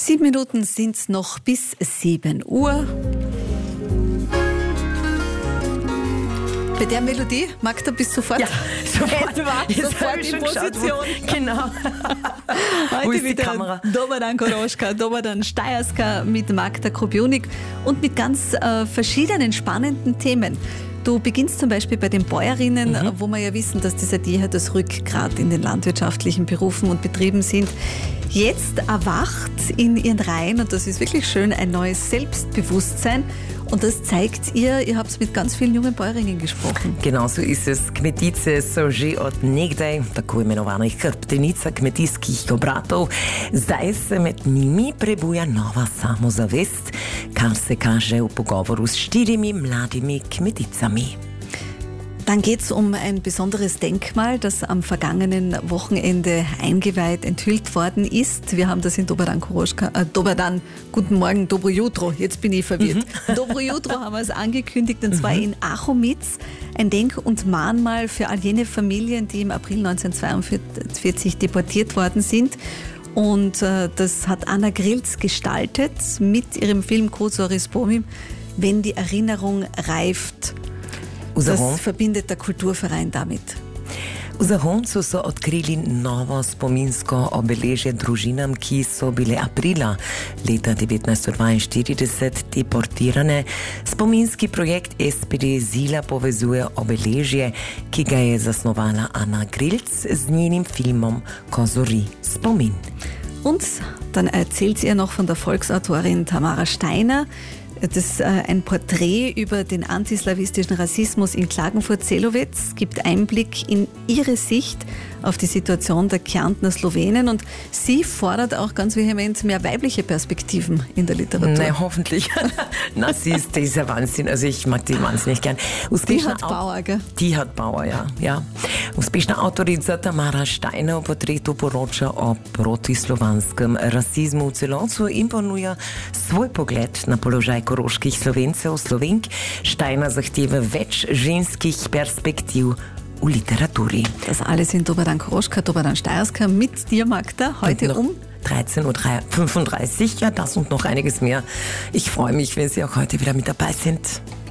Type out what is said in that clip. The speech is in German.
7 Minuten sind es noch bis 7 Uhr. Bei der Melodie, Magda, bist du sofort? Ja, sofort in Position. Genau. Heute Wo ist die wieder Kamera? Dobar dan Koroschka, Dobar dan Steierska mit Magda Krupjunik und mit ganz verschiedenen spannenden Themen. Du beginnst zum Beispiel bei den Bäuerinnen, wo wir ja wissen, dass diese die das Rückgrat in den landwirtschaftlichen Berufen und Betrieben sind. Jetzt erwacht in ihren Reihen, und das ist wirklich schön, ein neues Selbstbewusstsein. Und das zeigt ihr habt mit ganz vielen jungen Bäuerinnen gesprochen. Genau so ist es. Kmetice so že od nekdaj, tako imenovanih hrbtenic kmetijskih obratov, zdaj se med njimi prebuja nova samozavest, kar se kaže v pogovoru s 4 mladimi kmeticami. Dann geht es um ein besonderes Denkmal, das am vergangenen Wochenende eingeweiht, enthüllt worden ist. Wir haben das in Dobar dan Koroschka, guten Morgen, Dobro jutro, jetzt bin ich verwirrt. Dobro jutro haben wir es angekündigt, und zwar in Achomitz, ein Denk- und Mahnmal für all jene Familien, die im April 1942 deportiert worden sind. Und das hat Anna Grilz gestaltet mit ihrem Film Kozori Spomim, wenn die Erinnerung reift. Das verbindet der Kulturverein damit. V Zahoncu so odkrili novo spominsko obeležje družinam, ki so bile aprila leta 1942 deportirane. Spominski projekt SPD Zila povezuje obeležje, ki ga je zasnovala Anna Grilz z njenim filmom Kozori Spomin. Und dann erzählt sie ihr noch von der Volksautorin Tamara Steiner. Das ist ein Porträt über den antislawistischen Rassismus in Klagenfurt-Zelowetz, gibt Einblick in ihre Sicht auf die Situation der Kärntner Slowenen, und sie fordert auch ganz vehement mehr weibliche Perspektiven in der Literatur. Nein, hoffentlich. Na, sie ist dieser Wahnsinn. Also ich mag die wahnsinnig gern. Die hat Bauer, gell? Die hat Bauer, ja. Uspešna avtorica Tamara Steiner v portretu poroča o protislovanskem rasizmu v celotu in ponuja svoj pogled na položaj koroških Slovencev, Slovenk. Steiner zahteva več ženskih perspektiv v Literaturi. Das alles in Dobar dan Koroschka, Dobar dan Steierska mit dir, Magda, heute um 13.35 Uhr. Ja, das und noch einiges mehr. Ich freue mich, wenn Sie auch heute wieder mit dabei sind.